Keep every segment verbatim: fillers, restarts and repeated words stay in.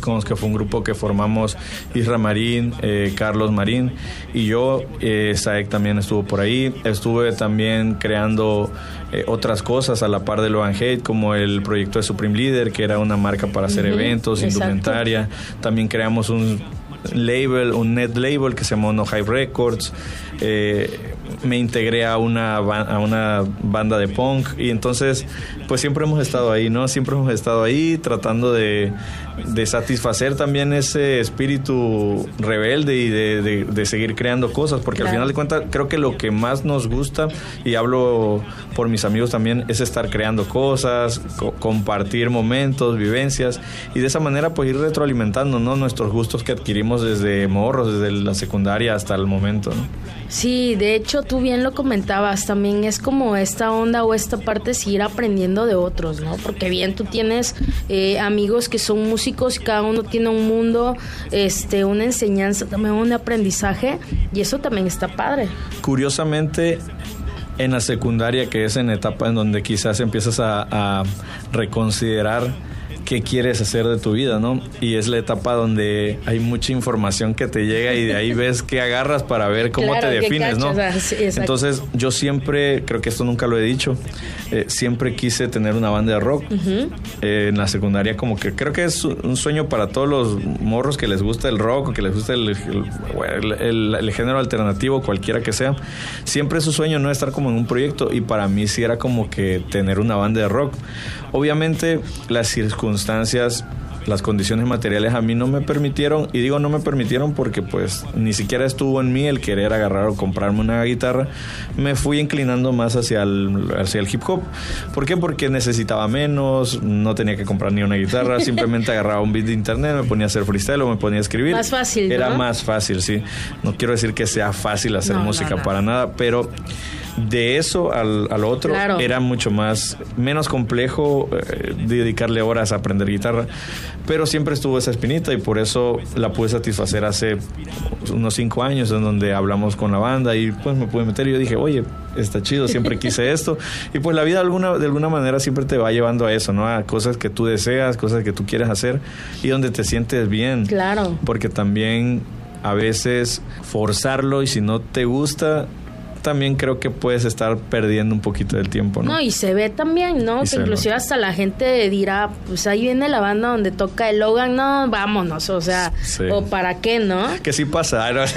Icons, que fue un grupo que formamos Isra Marín, eh, Carlos Marín y yo. eh, Saek también estuvo por ahí. Estuve también creando eh, otras cosas a la par de Logan Hate, como el proyecto de Supreme Leader, que era una marca para hacer uh-huh, eventos, exacto. indumentaria. También creamos un label, un net label que se llamó No Hype Records. eh, me integré a una a una banda de punk y entonces pues siempre hemos estado ahí, ¿no? Siempre hemos estado ahí tratando de, de satisfacer también ese espíritu rebelde y de, de, de seguir creando cosas, porque claro. al final de cuentas creo que lo que más nos gusta, y hablo por mis amigos también, es estar creando cosas, co- compartir momentos, vivencias, y de esa manera pues ir retroalimentando, ¿no? Nuestros gustos que adquirimos desde morros, desde la secundaria hasta el momento, ¿no? Sí, de hecho tú bien lo comentabas, también es como esta onda o esta parte seguir aprendiendo de otros, ¿no? Porque bien tú tienes eh, amigos que son músicos y cada uno tiene un mundo, este, una enseñanza, también un aprendizaje, y eso también está padre. Curiosamente, en la secundaria, que es en etapa en donde quizás empiezas a, a reconsiderar qué quieres hacer de tu vida, ¿no? Y es la etapa donde hay mucha información que te llega y de ahí ves qué agarras para ver cómo claro, te defines, ¿no? Sí, entonces, yo siempre, creo que esto nunca lo he dicho, eh, siempre quise tener una banda de rock. Uh-huh. Eh, en la secundaria, como que creo que es un sueño para todos los morros que les gusta el rock o que les gusta el, el, el, el género alternativo, cualquiera que sea. Siempre es su sueño, ¿no? Estar como en un proyecto, y para mí sí era como que tener una banda de rock. Obviamente, las circunstancias, las condiciones materiales a mí no me permitieron, y digo no me permitieron porque pues ni siquiera estuvo en mí el querer agarrar o comprarme una guitarra. Me fui inclinando más hacia el, hacia el hip hop. ¿Por qué? Porque necesitaba menos, no tenía que comprar ni una guitarra, simplemente agarraba un beat de internet, me ponía a hacer freestyle o me ponía a escribir. Más fácil, ¿no? Era más fácil, sí. No quiero decir que sea fácil hacer no, música, no, no. para nada, pero de eso al, al otro claro. era mucho más, menos complejo eh, dedicarle horas a aprender guitarra, pero siempre estuvo esa espinita y por eso la pude satisfacer hace unos cinco años, en donde hablamos con la banda y pues me pude meter y yo dije, oye, está chido, siempre quise esto, y pues la vida de alguna, de alguna manera siempre te va llevando a eso, ¿no? A cosas que tú deseas, cosas que tú quieres hacer y donde te sientes bien. Claro. Porque también a veces forzarlo, y si no te gusta, también creo que puedes estar perdiendo un poquito del tiempo, ¿no? No, y se ve también, ¿no? Que inclusive hasta la gente dirá, pues ahí viene la banda donde toca el Logan, no, vámonos, o sea, sí. o para qué, ¿no? Que sí pasa, ¿no?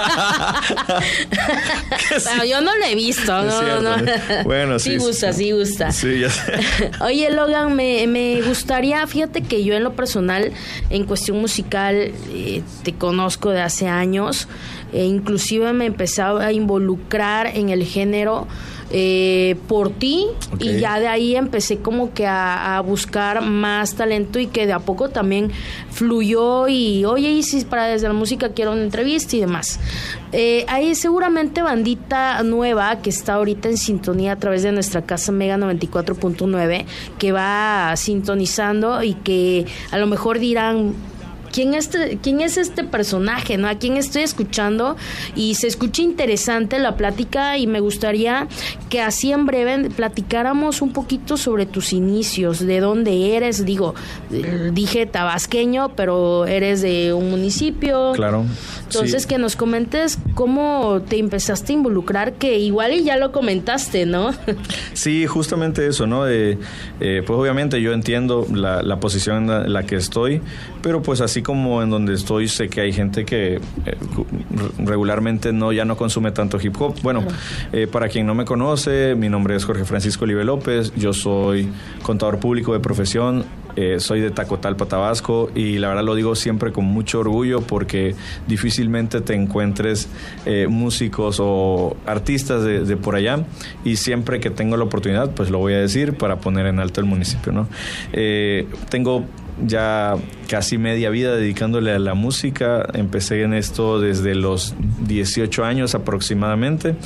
Pero sí. Yo no lo he visto, no, cierto, no. ¿no? Bueno, sí. Sí gusta, sí, sí gusta. Sí, ya sé. Oye, Logan, me, me gustaría, fíjate que yo en lo personal, en cuestión musical, eh, te conozco de hace años, e inclusive me empecé a involucrar en el género eh, por ti, okay. Y ya de ahí empecé como que a, a buscar más talento, y que de a poco también fluyó y oye, y si para Desde la Música quiero una entrevista y demás. Eh, hay seguramente bandita nueva que está ahorita en sintonía a través de nuestra casa Mega noventa y cuatro punto nueve, que va sintonizando y que a lo mejor dirán, ¿Quién, este, ¿Quién es este personaje, no? ¿A quién estoy escuchando? Y se escucha interesante la plática, y me gustaría que así en breve platicáramos un poquito sobre tus inicios, de dónde eres. Digo, dije tabasqueño, pero eres de un municipio. Claro. Entonces, sí. Que nos comentes cómo te empezaste a involucrar, que igual y ya lo comentaste, ¿no? Sí, justamente eso, ¿no? De, eh, pues obviamente yo entiendo la, la posición en la, en la que estoy, pero pues así como en donde estoy, sé que hay gente que eh, regularmente no ya no consume tanto hip hop. Bueno, claro. eh, para quien no me conoce, mi nombre es Jorge Francisco Olive López, yo soy contador público de profesión, eh, soy de Tacotalpa, Tabasco, y la verdad lo digo siempre con mucho orgullo porque difícilmente te encuentres eh, músicos o artistas de, de por allá, y siempre que tengo la oportunidad pues lo voy a decir para poner en alto el municipio, ¿no? Eh, tengo ya casi media vida dedicándole a la música. Empecé en esto desde los dieciocho años aproximadamente,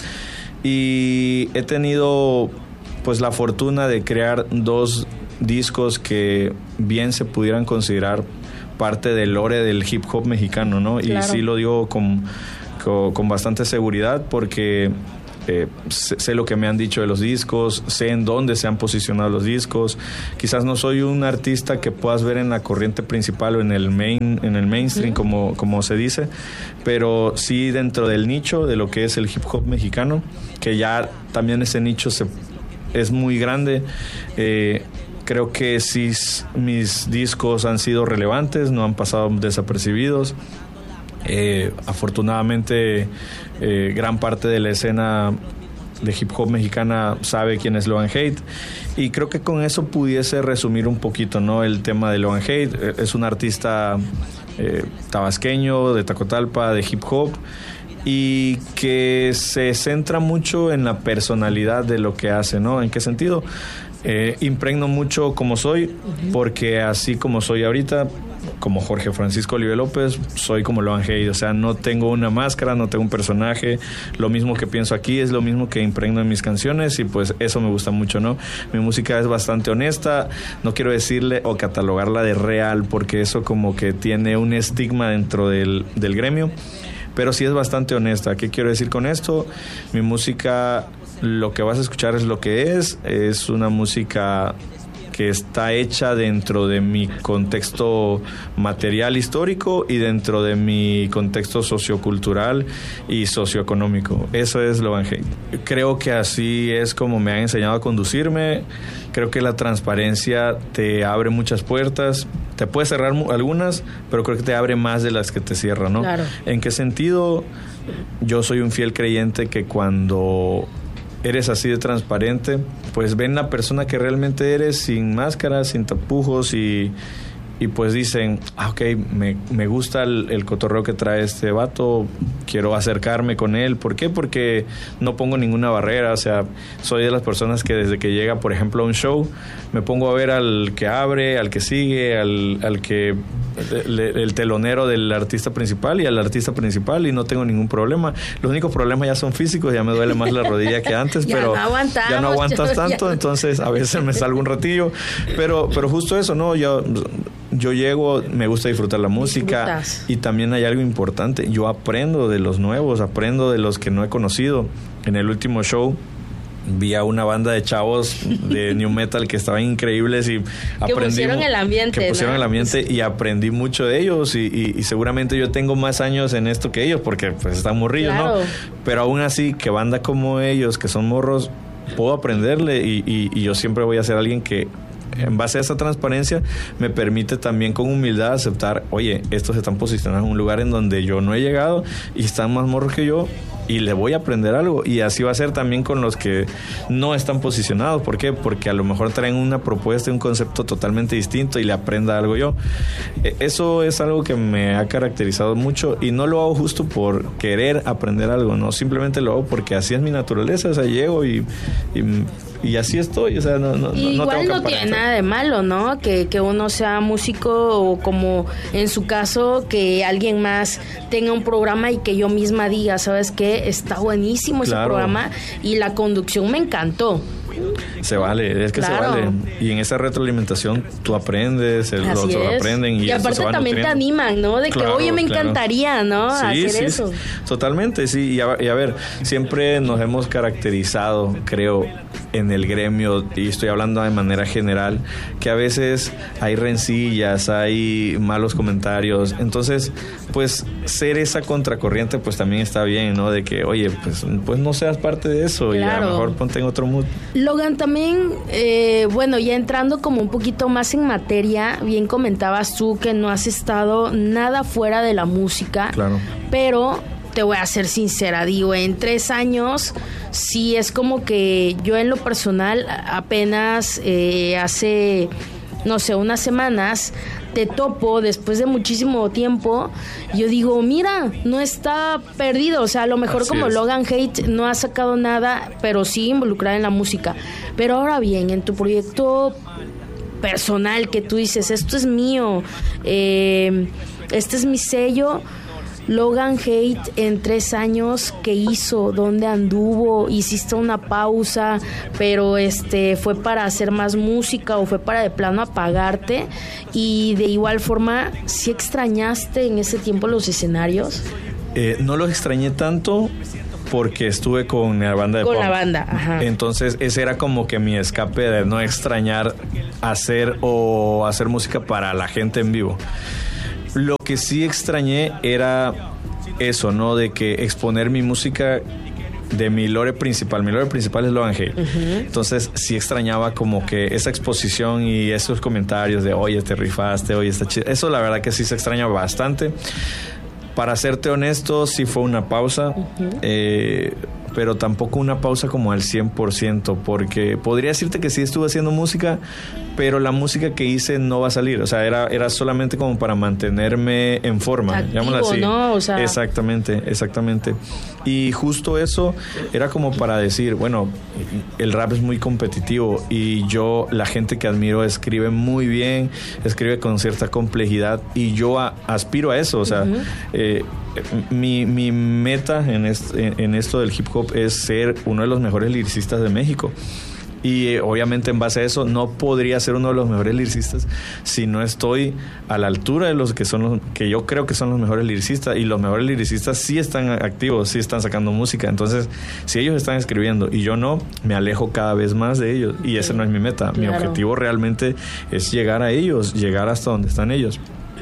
y he tenido pues la fortuna de crear dos discos que bien se pudieran considerar parte del lore del hip hop mexicano, ¿no? Claro. Y sí lo digo con, con, con bastante seguridad porque eh, sé, sé lo que me han dicho de los discos, sé en dónde se han posicionado los discos. Quizás no soy un artista que puedas ver en la corriente principal o en el main, en el mainstream, uh-huh. como, como se dice, pero sí dentro del nicho de lo que es el hip hop mexicano, que ya también ese nicho se, es muy grande. Eh, creo que sí mis discos han sido relevantes, no han pasado desapercibidos. Eh, afortunadamente eh, gran parte de la escena de hip hop mexicana sabe quién es Logan Haight, y creo que con eso pudiese resumir un poquito, ¿no?, el tema de Logan Haight. Es un artista eh, tabasqueño, de Tacotalpa, de hip hop, y que se centra mucho en la personalidad de lo que hace, ¿no? ¿En qué sentido? Eh, impregno mucho como soy, uh-huh. porque así como soy ahorita, como Jorge Francisco Olive López, soy como Logan Haight. O sea, no tengo una máscara, no tengo un personaje. Lo mismo que pienso aquí es lo mismo que impregno en mis canciones, y pues eso me gusta mucho, ¿no? Mi música es bastante honesta. No quiero decirle o catalogarla de real, porque eso como que tiene un estigma dentro del, del gremio, pero sí es bastante honesta. ¿Qué quiero decir con esto? Mi música, lo que vas a escuchar es lo que es. Es una música que está hecha dentro de mi contexto material histórico y dentro de mi contexto sociocultural y socioeconómico. Eso es Logan Haight. Creo que así es como me han enseñado a conducirme. Creo que la transparencia te abre muchas puertas. Te puede cerrar algunas, pero creo que te abre más de las que te cierra, ¿no? Claro. ¿En qué sentido? Yo soy un fiel creyente que cuando eres así de transparente, pues ven la persona que realmente eres, sin máscaras, sin tapujos, y, y pues dicen, ah, ok, me, me gusta el, el cotorreo que trae este vato, quiero acercarme con él. ¿Por qué? Porque no pongo ninguna barrera. O sea, soy de las personas que desde que llega, por ejemplo, a un show, me pongo a ver al que abre, al que sigue, al, al que el, el telonero del artista principal y al artista principal, y no tengo ningún problema. Los únicos problemas ya son físicos, ya me duele más la rodilla que antes, ya pero no ya no aguantas tanto, ya. Entonces a veces me salgo un ratillo, pero, pero justo eso, ¿no? Yo, yo llego, me gusta disfrutar la música. Disfrutas. Y también hay algo importante, yo aprendo de los nuevos, aprendo de los que no he conocido. En el último show vi a una banda de chavos de new metal que estaban increíbles y que aprendí, pusieron el ambiente, que pusieron ¿no? el ambiente y aprendí mucho de ellos, y, y, y seguramente yo tengo más años en esto que ellos, porque pues están morrillos, claro. ¿no? Pero aún así, que banda como ellos, que son morros, puedo aprenderle, y, y, y yo siempre voy a ser alguien que, en base a esa transparencia, me permite también con humildad aceptar, oye, estos se están posicionando en un lugar en donde yo no he llegado y están más morros que yo, y le voy a aprender algo. Y así va a ser también con los que no están posicionados. ¿Por qué? Porque a lo mejor traen una propuesta, un concepto totalmente distinto, y le aprenda algo yo. Eso es algo que me ha caracterizado mucho, y no lo hago justo por querer aprender algo, no, simplemente lo hago porque así es mi naturaleza. O sea, llego y, y, y así estoy. O sea, no, no, y no igual tengo no tiene nada de malo, ¿no? Que, que uno sea músico, o como en su caso, que alguien más tenga un programa y que yo misma diga, ¿sabes qué? Está buenísimo ese claro. programa, y la conducción me encantó. Se vale, es que claro. se vale. Y en esa retroalimentación tú aprendes, el, los otros aprenden. Y, y aparte también te animan, ¿no? De claro, que, oye, me claro. encantaría, ¿no? Sí, hacer sí, eso. Sí, totalmente, sí. Y a, y a ver, siempre nos hemos caracterizado, creo, en el gremio, y estoy hablando de manera general, que a veces hay rencillas, hay malos comentarios. Entonces, pues, ser esa contracorriente, pues también está bien, ¿no? De que, oye, pues, pues no seas parte de eso, claro. y a lo mejor ponte en otro mood. Logan, también, eh, bueno, ya entrando como un poquito más en materia, bien comentabas tú que no has estado nada fuera de la música, claro. pero te voy a ser sincera, digo, en tres años sí es como que yo en lo personal apenas eh, hace, no sé, unas semanas te topo después de muchísimo tiempo. Yo digo, mira, no está perdido. O sea, a lo mejor Así como es. Logan Haight no ha sacado nada, pero sí involucrada en la música. Pero ahora bien, en tu proyecto personal, que tú dices, esto es mío, eh, este es mi sello. Logan Haight, en tres años, ¿qué hizo? ¿Dónde anduvo? ¿Hiciste una pausa, pero este fue para hacer más música o fue para de plano apagarte? Y de igual forma, ¿sí extrañaste en ese tiempo los escenarios? Eh, no los extrañé tanto, porque estuve con la banda de Con punk. la banda, ajá. Entonces ese era como que mi escape de no extrañar hacer o hacer música para la gente en vivo. Lo que sí extrañé era eso, ¿no? De que exponer mi música de mi lore principal. Mi lore principal es Logan Hale. Uh-huh. Entonces sí extrañaba como que esa exposición y esos comentarios de oye, te rifaste, oye, está chido. Eso la verdad que sí se extraña bastante. Para serte honesto, sí fue una pausa, uh-huh. eh, pero tampoco una pausa como al cien por ciento, porque podría decirte que sí estuve haciendo música, pero la música que hice no va a salir. O sea, era, era solamente como para mantenerme en forma, llamémoslo así. ¿No? O sea... Exactamente, exactamente. Y justo eso era como para decir, bueno, el rap es muy competitivo y yo, la gente que admiro escribe muy bien, escribe con cierta complejidad y yo a, aspiro a eso. O sea, uh-huh. eh, mi, mi meta en, est, en, en esto del hip hop es ser uno de los mejores lyricistas de México. Y eh, obviamente en base a eso no podría ser uno de los mejores lyricistas si no estoy a la altura de los que son los que yo creo que son los mejores lyricistas, y los mejores lyricistas sí están activos, sí están sacando música. Entonces si ellos están escribiendo y yo no, me alejo cada vez más de ellos, y esa no es mi meta. Claro. Mi objetivo realmente es llegar a ellos, llegar hasta donde están ellos.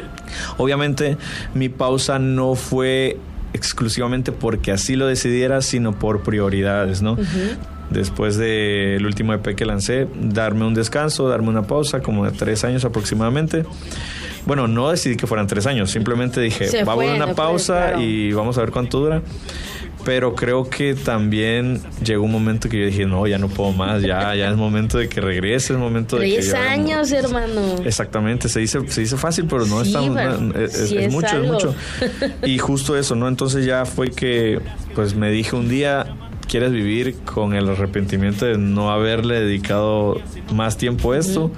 Obviamente mi pausa no fue exclusivamente porque así lo decidiera, sino por prioridades, ¿no? Uh-huh. Después del último E P que lancé, darme un descanso, darme una pausa, como de tres años aproximadamente. Bueno, no decidí que fueran tres años, simplemente dije, Se vamos a una pausa fue, claro. y vamos a ver cuánto dura. Pero creo que también llegó un momento que yo dije, no, ya no puedo más, ya, ya es momento de que regrese, es momento de que... Tres años, no... hermano. Exactamente, se dice, se dice fácil, pero no sí, es tan... No, es, sí es, es mucho, algo. es mucho. Y justo eso, ¿no? Entonces ya fue que, pues me dije un día... ¿Quieres vivir con el arrepentimiento de no haberle dedicado más tiempo a esto?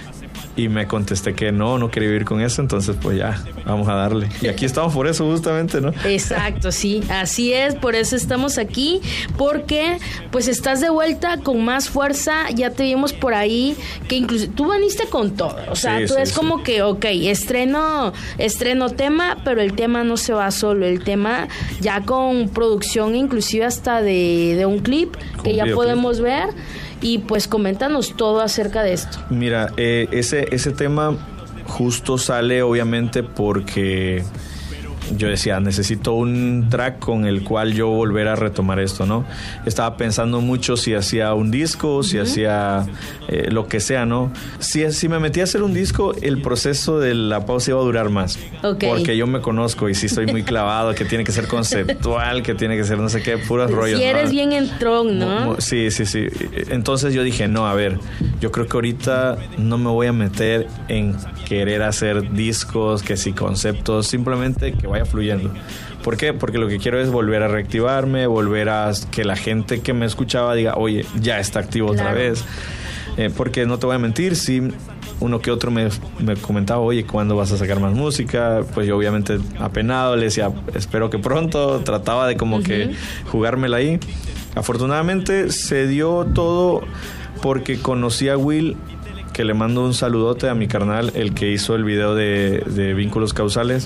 Y me contesté que no, no quería vivir con eso. Entonces pues ya, vamos a darle. Y aquí estamos por eso justamente, ¿no? Exacto, sí, así es. Por eso estamos aquí, porque pues estás de vuelta con más fuerza. Ya te vimos por ahí, que incluso tú viniste con todo. O sea, sí, tú sí, es sí. como que, ok, estreno estreno tema, pero el tema no se va solo. El tema ya con producción inclusive hasta de, de un clip que ya podemos clip. ver. Y pues coméntanos todo acerca de esto. Mira, eh, ese, ese tema justo sale obviamente porque yo decía, necesito un track con el cual yo volver a retomar esto, ¿no? Estaba pensando mucho si hacía un disco, si uh-huh. hacía eh, lo que sea, ¿no? Si, si me metía a hacer un disco, el proceso de la pausa iba a durar más. Okay. Porque yo me conozco y sí estoy muy clavado, que tiene que ser conceptual, que tiene que ser no sé qué, puros rollos. Si eres ¿no? bien entrón, ¿no? Sí, sí, sí. Entonces yo dije, no, a ver, yo creo que ahorita no me voy a meter en querer hacer discos, que si conceptos, simplemente que vaya fluyendo. ¿Por qué? Porque lo que quiero es volver a reactivarme, volver a que la gente que me escuchaba diga, oye, ya está activo claro. otra vez. Eh, porque no te voy a mentir, si uno que otro me, me comentaba, oye, ¿cuándo vas a sacar más música? Pues yo obviamente apenado le decía, espero que pronto. Trataba de como uh-huh. que jugármela ahí. Afortunadamente se dio todo porque conocí a Will, que le mando un saludote a mi carnal, el que hizo el video de, de Vínculos Causales.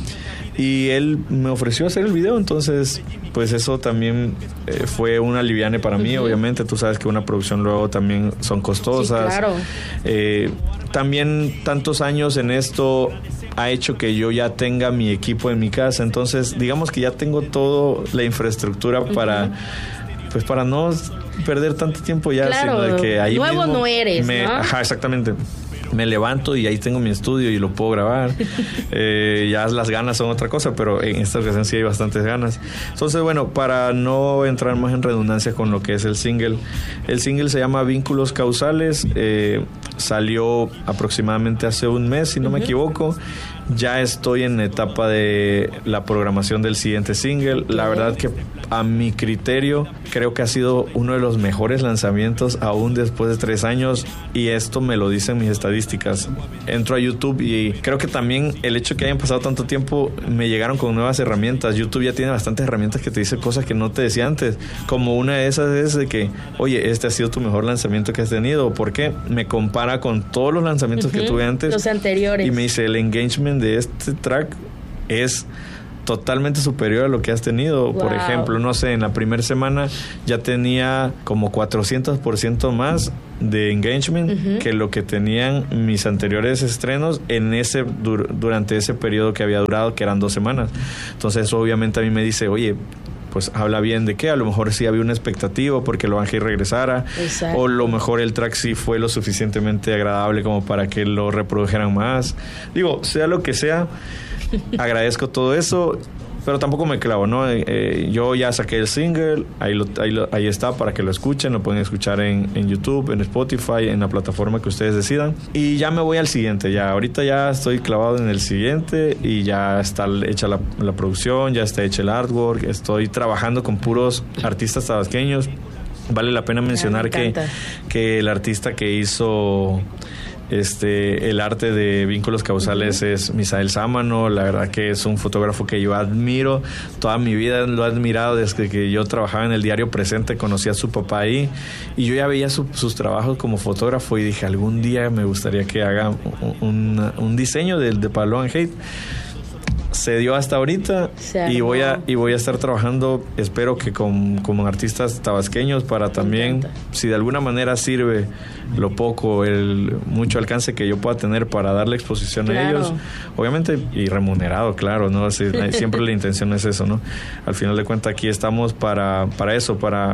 Y él me ofreció hacer el video, entonces pues eso también eh, fue un aliviane para mí. Uh-huh. Obviamente tú sabes que una producción luego también son costosas. Sí, claro. Eh, también tantos años en esto ha hecho que yo ya tenga mi equipo en mi casa, entonces digamos que ya tengo toda la infraestructura uh-huh. para pues para no perder tanto tiempo ya, claro, sino de que ahí nuevo mismo no eres, me, ¿no? Ajá, exactamente. Me levanto y ahí tengo mi estudio y lo puedo grabar. eh, ya las ganas son otra cosa, pero en esta ocasión sí hay bastantes ganas. Entonces, bueno, para no entrar más en redundancia con lo que es el single, el single se llama Vínculos Causales. Eh, salió aproximadamente hace un mes, si no uh-huh. me equivoco. Ya estoy en etapa de la programación del siguiente single. La verdad que a mi criterio creo que ha sido uno de los mejores lanzamientos aún después de tres años, y esto me lo dicen mis estadísticas. Entro a YouTube y creo que también el hecho que hayan pasado tanto tiempo me llegaron con nuevas herramientas. YouTube ya tiene bastantes herramientas que te dicen cosas que no te decía antes, como una de esas es de que, oye, este ha sido tu mejor lanzamiento que has tenido. ¿Por qué? Me compara con todos los lanzamientos uh-huh. que tuve antes, los anteriores, y me dice, el engagement de este track es totalmente superior a lo que has tenido. Wow. Por ejemplo, no sé, en la primera semana ya tenía como cuatrocientos por ciento más de engagement uh-huh. que lo que tenían mis anteriores estrenos en ese dur- durante ese periodo que había durado, que eran dos semanas. Entonces eso obviamente a mí me dice, oye, pues habla bien de que a lo mejor sí había una expectativa porque lo Ángel regresara. Exacto. O lo mejor el track sí fue lo suficientemente agradable como para que lo reprodujeran más. Digo, sea lo que sea, agradezco todo eso, pero tampoco me clavo, ¿no? Eh, yo ya saqué el single, ahí, lo, ahí, lo, ahí está para que lo escuchen, lo pueden escuchar en, en YouTube, en Spotify, en la plataforma que ustedes decidan. Y ya me voy al siguiente, ya ahorita ya estoy clavado en el siguiente y ya está hecha la, la producción, ya está hecha el artwork, estoy trabajando con puros artistas tabasqueños. Vale la pena mencionar que, que el artista que hizo este el arte de vínculos causales uh-huh. es Misael Sámano. La verdad que es un fotógrafo que yo admiro, toda mi vida lo he admirado desde que yo trabajaba en el diario Presente, conocí a su papá ahí y yo ya veía su, sus trabajos como fotógrafo y dije, algún día me gustaría que haga un, un, un diseño de, de Pa' Love and Hate. Se dio hasta ahorita y voy a y voy a estar trabajando, espero que con como artistas tabasqueños para también, si de alguna manera sirve lo poco, el mucho alcance que yo pueda tener para darle exposición claro. a ellos, obviamente, y remunerado, claro, ¿no? Si, siempre la intención es eso, ¿no? Al final de cuentas aquí estamos para, para eso, para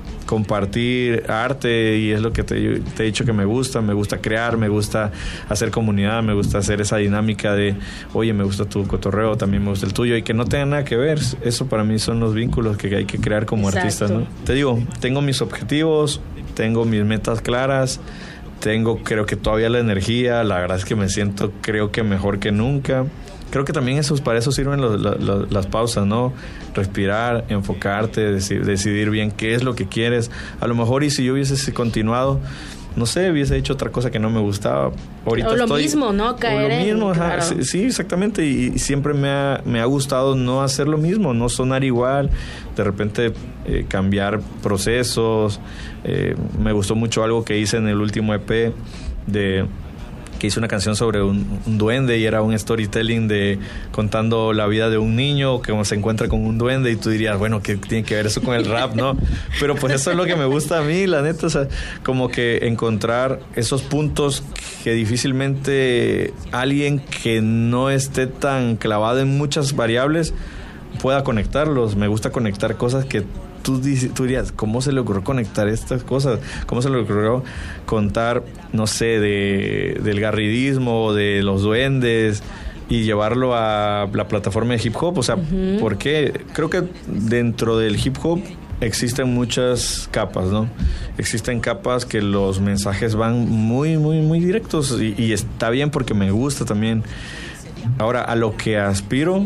compartir arte, y es lo que te, te he dicho que me gusta, me gusta crear, me gusta hacer comunidad, me gusta hacer esa dinámica de, oye, me gusta tu cotorreo, también me gusta el tuyo, y que no tenga nada que ver. Eso para mí son los vínculos que hay que crear como Exacto. artistas, ¿no? Te digo, tengo mis objetivos, tengo mis metas claras, tengo creo que todavía la energía, la verdad es que me siento creo que mejor que nunca. Creo que también esos, para eso sirven los, los, las pausas, ¿no? Respirar, enfocarte, deci- decidir bien qué es lo que quieres. A lo mejor, y si yo hubiese continuado, no sé, hubiese hecho otra cosa que no me gustaba. Ahorita o lo estoy, mismo, ¿no? Caer o lo mismo, en, ajá, claro. sí, sí, exactamente. Y, y siempre me ha, me ha gustado no hacer lo mismo, no sonar igual. De repente eh, cambiar procesos. Eh, me gustó mucho algo que hice en el último E P de... que hice una canción sobre un, un duende, y era un storytelling de contando la vida de un niño que se encuentra con un duende, y tú dirías, bueno, ¿qué tiene que ver eso con el rap, no? Pero pues eso es lo que me gusta a mí, la neta, o sea, como que encontrar esos puntos que difícilmente alguien que no esté tan clavado en muchas variables pueda conectarlos. Me gusta conectar cosas que Tú, tú dirías, ¿cómo se le ocurrió conectar estas cosas? ¿Cómo se le ocurrió contar, no sé, de, del garridismo, de los duendes, y llevarlo a la plataforma de hip hop? O sea, uh-huh. ¿por qué? Creo que dentro del hip hop existen muchas capas, ¿no? Existen capas que los mensajes van muy, muy, muy directos, y, y está bien porque me gusta también. Ahora, a lo que aspiro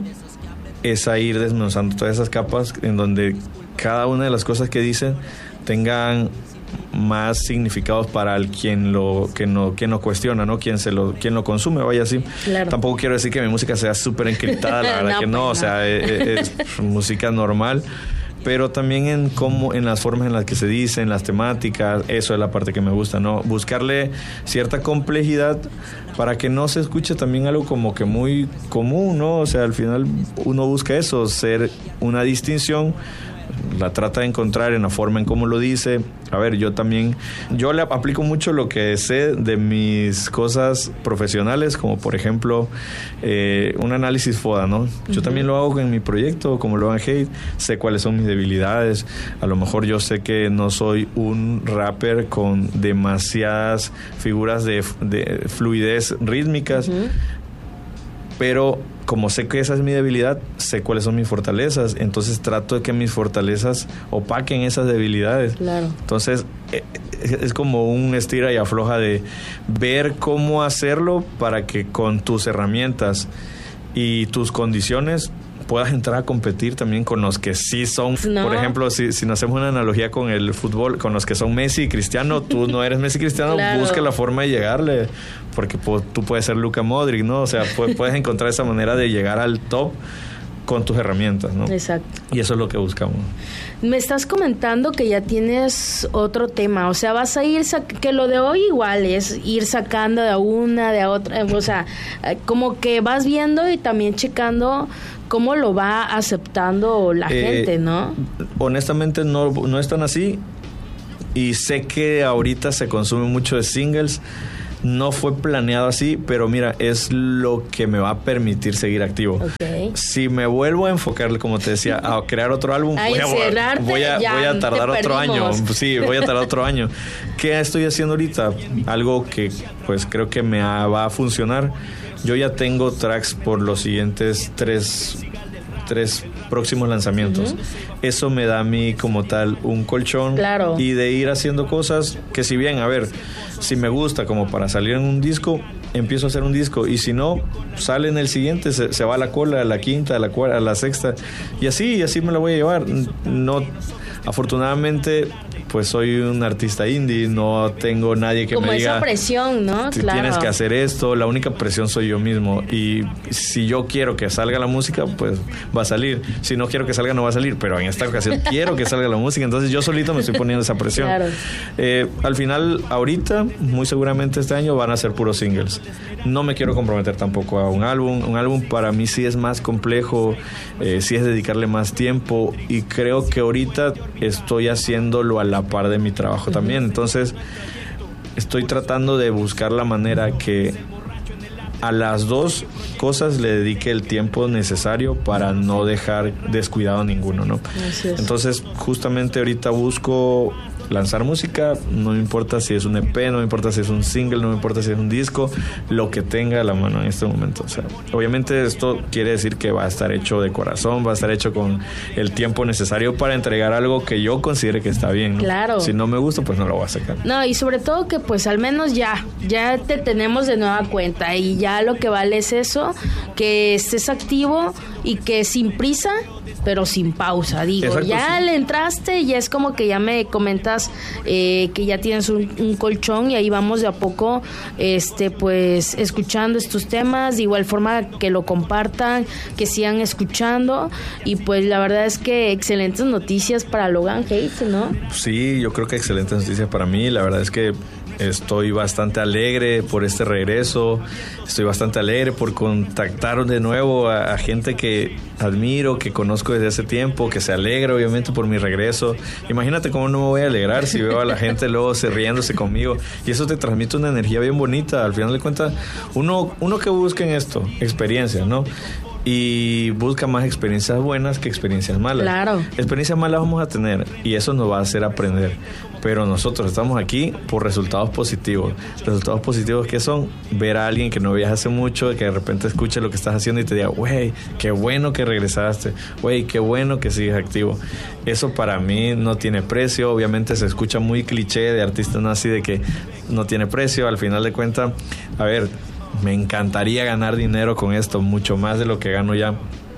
es a ir desmenuzando todas esas capas en donde cada una de las cosas que dicen tengan más significados para el quien lo que no quien lo cuestiona, no quien se lo quien lo consume, vaya así. Claro. Tampoco quiero decir que mi música sea súper encriptada, la verdad no, que no, pues o sea, es, es música normal, pero también en cómo, en las formas en las que se dicen, las temáticas, eso es la parte que me gusta, ¿no? Buscarle cierta complejidad para que no se escuche también algo como que muy común, ¿no? O sea, al final uno busca eso, ser una distinción, la trata de encontrar en la forma en cómo lo dice. A ver, yo también, yo le aplico mucho lo que sé de mis cosas profesionales, como por ejemplo eh, un análisis FODA, ¿no? Yo uh-huh. también lo hago en mi proyecto, como lo hagan Hate, sé cuáles son mis debilidades. A lo mejor yo sé que no soy un rapper con demasiadas figuras de, de fluidez rítmicas, uh-huh. pero como sé que esa es mi debilidad, sé cuáles son mis fortalezas, entonces trato de que mis fortalezas opaquen esas debilidades. Claro. Entonces es como un estira y afloja de ver cómo hacerlo para que con tus herramientas y tus condiciones puedas entrar a competir también con los que sí son. No. Por ejemplo, si, si nos hacemos una analogía con el fútbol, con los que son Messi y Cristiano, tú no eres Messi y Cristiano, claro. busca la forma de llegarle, porque pues, tú puedes ser Luka Modric, ¿no? O sea, puedes, puedes encontrar esa manera de llegar al top con tus herramientas, ¿no? Exacto. Y eso es lo que buscamos. Me estás comentando que ya tienes otro tema, o sea, vas a ir, sac- que lo de hoy igual es ir sacando de una, de otra, o sea, como que vas viendo y también checando cómo lo va aceptando la eh, gente, ¿no? Honestamente no, no es tan así, y sé que ahorita se consume mucho de singles. No fue planeado así, pero mira, es lo que me va a permitir seguir activo. Okay. Si me vuelvo a enfocar, como te decía, a crear otro álbum, Ay, voy, a, voy, a, voy a tardar otro año. Sí, voy a tardar otro año. ¿Qué estoy haciendo ahorita? Algo que pues creo que me va a funcionar. Yo ya tengo tracks por los siguientes tres, tres próximos lanzamientos. Uh-huh. Eso me da a mí como tal un colchón. Claro. Y de ir haciendo cosas que, si bien, a ver, si me gusta como para salir en un disco, empiezo a hacer un disco, y si no, sale en el siguiente, se, se va a la cola, a la quinta, a la cuarta, a la sexta, y así, y así me la voy a llevar. No, afortunadamente, pues soy un artista indie, no tengo nadie que como me diga... Como esa presión, ¿no? Claro. Tienes que hacer esto, la única presión soy yo mismo, y si yo quiero que salga la música, pues va a salir. Si no quiero que salga, no va a salir, pero en esta ocasión quiero que salga la música, entonces yo solito me estoy poniendo esa presión. Claro. Eh, al final, ahorita, muy seguramente este año van a ser puros singles. No me quiero comprometer tampoco a un álbum. Un álbum para mí sí es más complejo, eh, sí es dedicarle más tiempo, y creo que ahorita estoy haciéndolo a la par de mi trabajo uh-huh. también. Entonces estoy tratando de buscar la manera que a las dos cosas le dedique el tiempo necesario para no dejar descuidado ninguno, ¿no? Así es. Entonces justamente ahorita busco lanzar música, no me importa si es un E P, no me importa si es un single, no me importa si es un disco, lo que tenga a la mano en este momento. O sea, obviamente esto quiere decir que va a estar hecho de corazón, va a estar hecho con el tiempo necesario para entregar algo que yo considere que está bien, ¿no? Claro. Si no me gusta, pues no lo voy a sacar. No, y sobre todo que pues al menos ya, ya te tenemos de nueva cuenta, y ya lo que vale es eso, que estés activo y que sin prisa, pero sin pausa, digo. Exacto, ya sí. Le entraste, ya es como que ya me comentas eh, que ya tienes un, un colchón, y ahí vamos de a poco este pues escuchando estos temas, de igual forma que lo compartan, que sigan escuchando, y pues la verdad es que excelentes noticias para Logan Haidt, ¿no? Sí, yo creo que excelentes noticias para mí. La verdad es que estoy bastante alegre por este regreso, estoy bastante alegre por contactar de nuevo a, a gente que admiro, que conozco desde hace tiempo, que se alegra obviamente por mi regreso. Imagínate cómo no me voy a alegrar si veo a la gente luego se riéndose conmigo, y eso te transmite una energía bien bonita. Al final de cuentas, uno, uno que busca en esto, experiencias, ¿no? Y busca más experiencias buenas que experiencias malas. Claro. Experiencias malas vamos a tener, y eso nos va a hacer aprender. Pero nosotros estamos aquí por resultados positivos. Resultados positivos que son ver a alguien que no veías hace mucho, que de repente escuche lo que estás haciendo y te diga, güey, qué bueno que regresaste, güey, qué bueno que sigues activo. Eso para mí no tiene precio. Obviamente se escucha muy cliché de artista, no así de que no tiene precio. Al final de cuentas, a ver, me encantaría ganar dinero con esto, mucho más de lo que gano ya.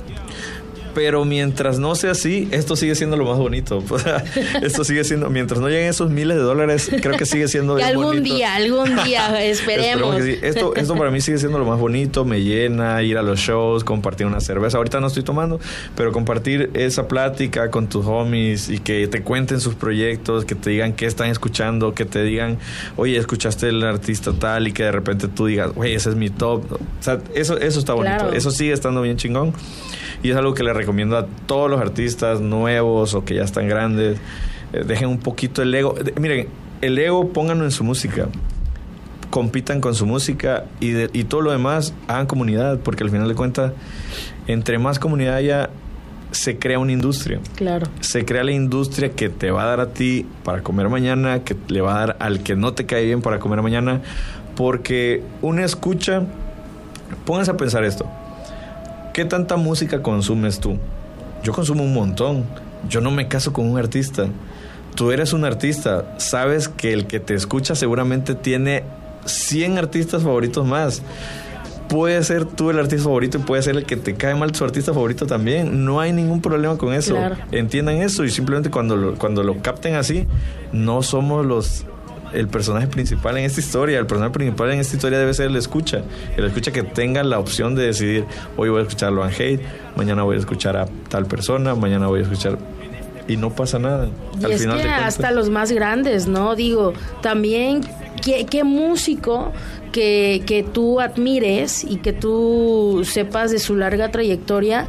Pero mientras no sea así, esto sigue siendo lo más bonito. Esto sigue siendo, mientras no lleguen esos miles de dólares, creo que sigue siendo que algún bonito. día, algún día, esperemos. Que sí. Esto, esto para mí sigue siendo lo más bonito, me llena ir a los shows, compartir una cerveza. Ahorita no estoy tomando, pero compartir esa plática con tus homies y que te cuenten sus proyectos, que te digan qué están escuchando, que te digan, oye, escuchaste el artista tal, y que de repente tú digas, güey, ese es mi top. O sea, eso, eso está bonito, claro. Eso sigue estando bien chingón. Y es algo que le recomiendo a todos los artistas nuevos o que ya están grandes. Eh, dejen un poquito el ego. De, miren, el ego pónganlo en su música. Compitan con su música, y, de, y todo lo demás hagan comunidad, porque al final de cuentas, entre más comunidad haya, se crea una industria. Claro. Se crea la industria que te va a dar a ti para comer mañana, que le va a dar al que no te cae bien para comer mañana, porque una escucha, pónganse a pensar esto. ¿Qué tanta música consumes tú? Yo consumo un montón. Yo no me caso con un artista. Tú eres un artista. Sabes que el que te escucha seguramente tiene cien artistas favoritos más. Puede ser tú el artista favorito y puede ser el que te cae mal su artista favorito también. No hay ningún problema con eso. Claro. Entiendan eso, y simplemente cuando lo, cuando lo capten así, no somos los... el personaje principal en esta historia. El personaje principal en esta historia debe ser el escucha. El escucha que tenga la opción de decidir, hoy voy a escuchar a Logan Haidt, mañana voy a escuchar a tal persona, mañana voy a escuchar... Y no pasa nada. Y Al es final que hasta los más grandes, ¿no? Digo, también, ¿qué, qué músico que, que tú admires y que tú sepas de su larga trayectoria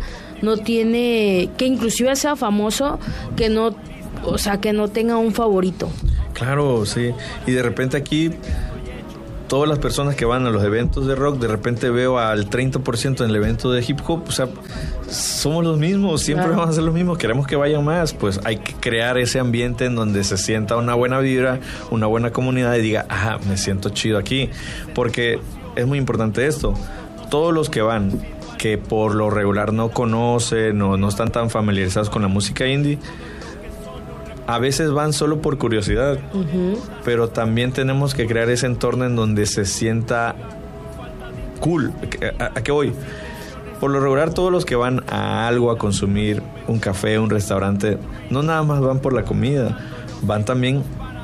no tiene, que inclusive sea famoso, que no, o sea, que no tenga un favorito. Claro, sí. Y de repente aquí, todas las personas que van a los eventos de rock, de repente veo al treinta por ciento en el evento de hip hop, o sea, somos los mismos, siempre claro. vamos a ser los mismos, queremos que vayan más, pues hay que crear ese ambiente en donde se sienta una buena vibra, una buena comunidad y diga, ajá, me siento chido aquí, porque es muy importante esto, todos los que van, que por lo regular no conocen o no están tan familiarizados con la música indie, a veces van solo por curiosidad, uh-huh. pero también tenemos que crear ese entorno en donde se sienta cool. ¿A, a qué voy? Por lo regular, todos los que van a algo, a consumir un café, un restaurante, no nada más van por la comida, van también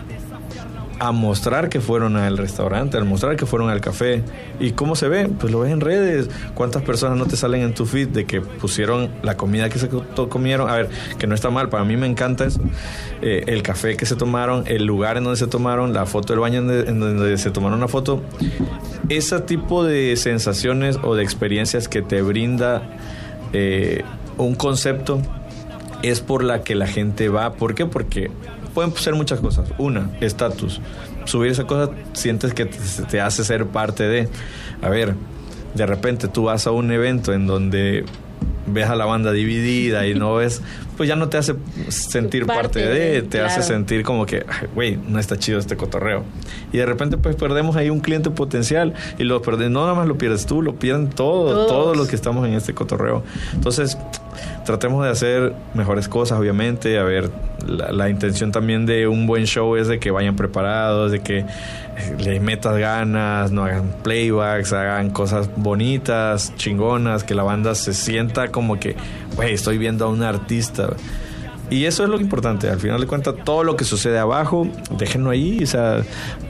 a mostrar que fueron al restaurante, a mostrar que fueron al café. ¿Y cómo se ve? Pues lo ves en redes. ¿Cuántas personas no te salen en tu feed de que pusieron la comida que se comieron? A ver, que no está mal, para mí me encanta eso. Eh, el café que se tomaron, el lugar en donde se tomaron, la foto del baño en donde, en donde se tomaron una foto. Ese tipo de sensaciones o de experiencias que te brinda eh, un concepto es por la que la gente va. ¿Por qué? Porque pueden ser muchas cosas. Una, estatus. Subir esa cosa sientes que te, te hace ser parte de. A ver, de repente tú vas a un evento en donde ves a la banda dividida y no ves, pues ya no te hace sentir parte, parte de, te claro. hace sentir como que, güey, no está chido este cotorreo. Y de repente pues perdemos ahí un cliente potencial y lo perdemos, no nada más lo pierdes tú, lo pierden todos, todos, todos los que estamos en este cotorreo. Entonces, tratemos de hacer mejores cosas, obviamente. A ver, la, la intención también de un buen show es de que vayan preparados, de que le metas ganas, no hagan playbacks, hagan cosas bonitas, chingonas, que la banda se sienta como que, güey, estoy viendo a un artista. Y eso es lo importante. Al final de cuentas, todo lo que sucede abajo, déjenlo ahí, o sea,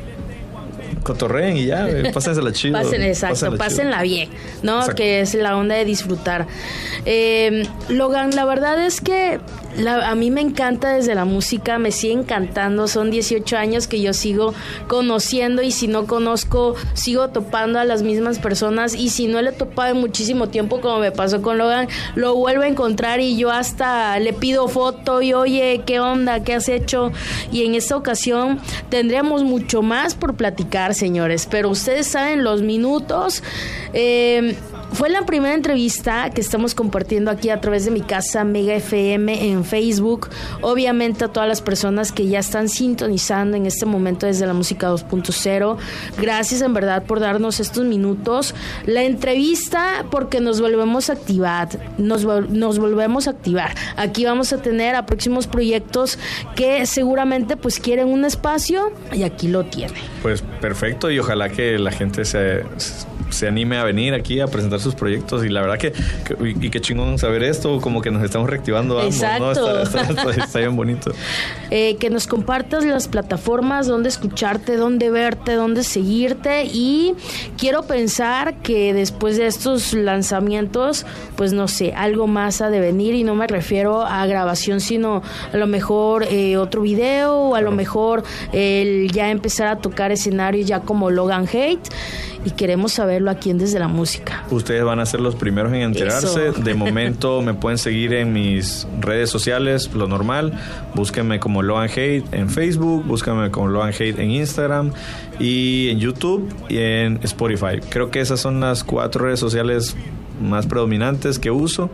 cotorreen y ya, pásensela chido. Pasen, exacto, pásenla, pásenla bien, ¿no? Exacto. Que es la onda de disfrutar. Eh, Logan, la verdad es que la, a mí me encanta desde la música, me sigue encantando, son dieciocho años que yo sigo conociendo y si no conozco, sigo topando a las mismas personas y si no le he topado en muchísimo tiempo, como me pasó con Logan, lo vuelvo a encontrar y yo hasta le pido foto y oye, ¿qué onda? ¿Qué has hecho? Y en esta ocasión tendríamos mucho más por platicar, señores, pero ustedes saben los minutos. Eh, fue la primera entrevista que estamos compartiendo aquí a través de mi casa Mega F M en Facebook. Obviamente a todas las personas que ya están sintonizando en este momento desde la música dos punto cero, gracias en verdad por darnos estos minutos. La entrevista porque nos volvemos a activar, nos, nos volvemos a activar. Aquí vamos a tener a próximos proyectos que seguramente pues quieren un espacio y aquí lo tiene. Pues perfecto y ojalá que la gente se... se anime a venir aquí a presentar sus proyectos y la verdad que, que y, y qué chingón saber esto, como que nos estamos reactivando ambos, exacto. ¿no? Está, está, está, está bien bonito. Eh, que nos compartas las plataformas, dónde escucharte, dónde verte, dónde seguirte y quiero pensar que después de estos lanzamientos, pues no sé, algo más ha de venir y no me refiero a grabación, sino a lo mejor eh, otro video o a lo mejor el ya empezar a tocar escenarios ya como Logan Haight y queremos saberlo aquí en Desde la Música. Ustedes van a ser los primeros en enterarse. Eso. De momento me pueden seguir en mis redes sociales, lo normal. Búsquenme como Logan Haight en Facebook, búsquenme como Logan Haight en Instagram y en YouTube y en Spotify. Creo que esas son las cuatro redes sociales más predominantes que uso.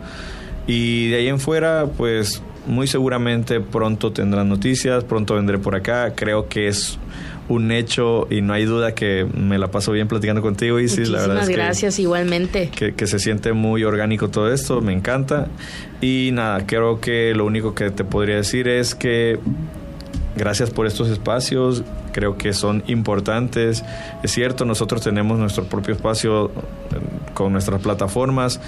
Y de ahí en fuera, pues muy seguramente pronto tendrán noticias, pronto vendré por acá. Creo que es un hecho y no hay duda que me la paso bien platicando contigo, Isis. Muchísimas la verdad es gracias, que, igualmente. Que, que se siente muy orgánico todo esto, me encanta. Y nada, creo que lo único que te podría decir es que gracias por estos espacios, creo que son importantes. Es cierto, nosotros tenemos nuestro propio espacio con nuestras plataformas,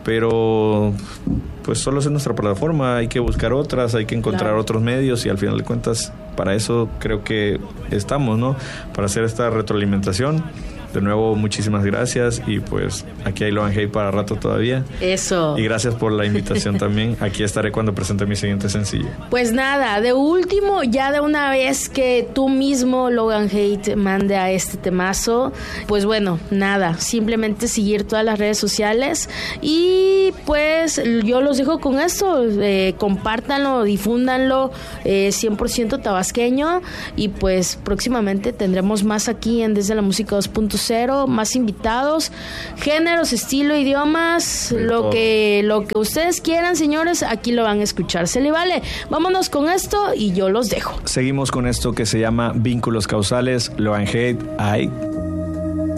pero pues solo es nuestra plataforma, hay que buscar otras, hay que encontrar claro. otros medios y al final de cuentas para eso creo que estamos, ¿no? Para hacer esta retroalimentación de nuevo, muchísimas gracias y pues aquí hay Love and Hate para rato todavía. Eso. Y gracias por la invitación también. Aquí estaré cuando presente mi siguiente sencillo. Pues nada, de último, ya de una vez que tú mismo, Love and Hate, mande a este temazo, pues bueno, nada, simplemente seguir todas las redes sociales y pues yo los dejo con esto, eh, compártanlo, difúndanlo, eh, cien por ciento tabasqueño y pues próximamente tendremos más aquí en Desde la Música dos punto cero, más invitados, géneros, estilo, idiomas, de lo todo. que lo que ustedes quieran, señores, aquí lo van a escuchar. Se le vale. Vámonos con esto y yo los dejo. Seguimos con esto que se llama Vínculos Causales, Love and Hate. Ay.